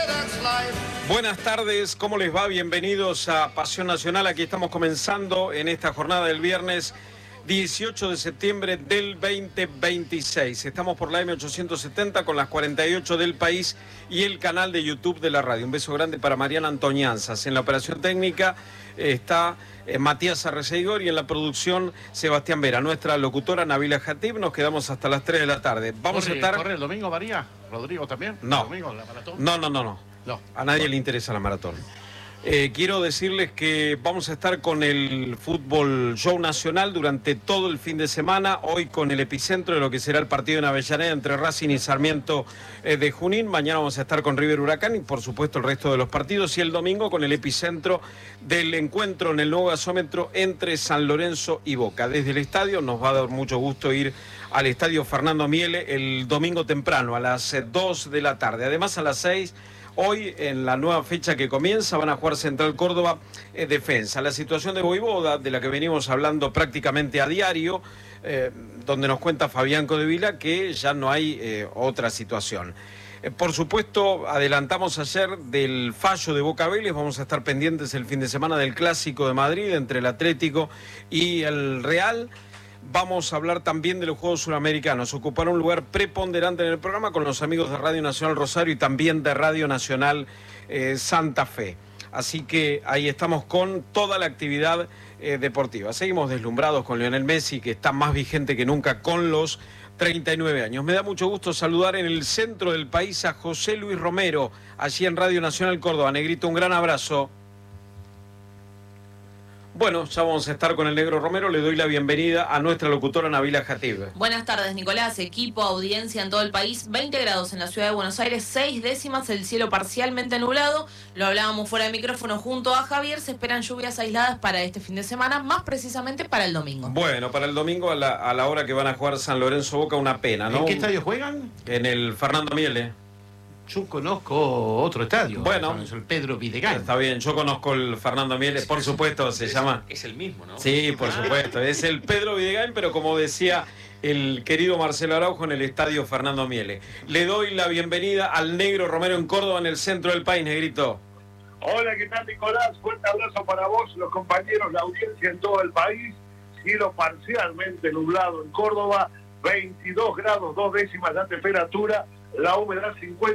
Buenas tardes, ¿cómo les va? Bienvenidos a Pasión Nacional. Aquí estamos comenzando en esta jornada del viernes 18 de septiembre del 2026. Estamos por la M870 con las 48 del país y el canal de YouTube de la radio. Un beso grande para Mariana Antoñanzas. En la operación técnica está Matías Arreceigor y en la producción Sebastián Vera. Nuestra locutora Nabila Jatib. Nos quedamos hasta las 3 de la tarde. Vamos a estar... ¿Corre el domingo, María? ¿Rodrigo también? No. ¿El domingo, la maratón? No. A nadie le interesa la maratón. Quiero decirles que vamos a estar con el Fútbol Show Nacional durante todo el fin de semana, hoy con el epicentro de lo que será el partido en Avellaneda entre Racing y Sarmiento de Junín. Mañana vamos a estar con River Huracán y por supuesto el resto de los partidos, y el domingo con el epicentro del encuentro en el nuevo gasómetro entre San Lorenzo y Boca. Desde el estadio nos va a dar mucho gusto ir al estadio Fernando Miele el domingo temprano a las 2 de la tarde. Además a las 6... hoy, en la nueva fecha que comienza, van a jugar Central Córdoba, Defensa. La situación de Voivoda, de la que venimos hablando prácticamente a diario, donde nos cuenta Fabián Codevila que ya no hay otra situación. Por supuesto, adelantamos ayer del fallo de Boca Vélez. Vamos a estar pendientes el fin de semana del Clásico de Madrid entre el Atlético y el Real. Vamos a hablar también de los Juegos Suramericanos. Ocupará un lugar preponderante en el programa con los amigos de Radio Nacional Rosario y también de Radio Nacional Santa Fe. Así que ahí estamos con toda la actividad deportiva. Seguimos deslumbrados con Lionel Messi, que está más vigente que nunca con los 39 años. Me da mucho gusto saludar en el centro del país a José Luis Romero, allí en Radio Nacional Córdoba. Negrito, un gran abrazo. Bueno, ya vamos a estar con el Negro Romero. Le doy la bienvenida a nuestra locutora Nabila Jatib. Buenas tardes, Nicolás. Equipo, audiencia en todo el país. 20 grados en la ciudad de Buenos Aires, 6 décimas, el cielo parcialmente nublado. Lo hablábamos fuera de micrófono junto a Javier. Se esperan lluvias aisladas para este fin de semana, más precisamente para el domingo. Bueno, para el domingo a la hora que van a jugar San Lorenzo Boca, una pena, ¿no? ¿En qué estadio juegan? En el Fernando Miele. Yo conozco otro estadio. Bueno, es el Pedro Videgain. Está bien, yo conozco el Fernando Miele, por supuesto, se llama... Es el mismo, ¿no? Sí, por supuesto, es el Pedro Videgain, pero como decía el querido Marcelo Araujo, en el estadio Fernando Miele. Le doy la bienvenida al Negro Romero en Córdoba, en el centro del país, Negrito. Hola, ¿qué tal, Nicolás? Fuerte abrazo para vos, los compañeros, la audiencia en todo el país. Cielo parcialmente nublado en Córdoba, 22 grados, 2 décimas la temperatura, la humedad 50%.